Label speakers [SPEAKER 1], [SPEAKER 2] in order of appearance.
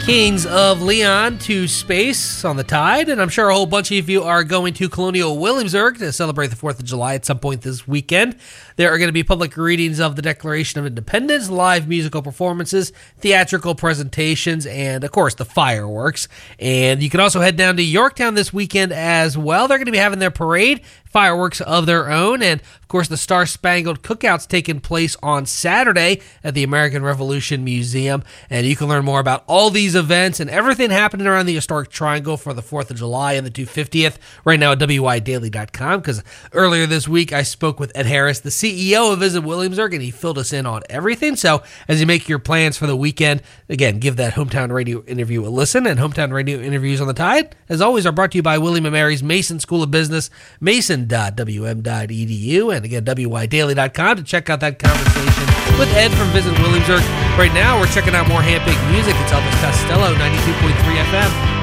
[SPEAKER 1] Kings of Leon to space on the Tide, and I'm sure a whole bunch of you are going to Colonial Williamsburg to celebrate the 4th of July at some point this weekend. There are going to be public readings of the Declaration of Independence, live musical performances, theatrical presentations, and, of course, the fireworks. And you can also head down to Yorktown this weekend as well. They're going to be having their parade, fireworks of their own, and of course the Star-Spangled Cookout's taking place on Saturday at the American Revolution Museum, and you can learn more about all these events and everything happening around the historic Triangle for the 4th of July and the 250th right now at WYDaily.com, because earlier this week I spoke with Ed Harris, the CEO of Visit Williamsburg, and he filled us in on everything. So as you make your plans for the weekend, again, give that Hometown Radio interview a listen, and Hometown Radio interviews on the Tide, as always, are brought to you by William & Mary's Mason School of Business, mason.wm.edu, and again, WYDaily.com to check out that conversation with Ed from Visit Williamsburg. Right now, we're checking out more handpicked music. It's Elvis Costello, 92.3 FM.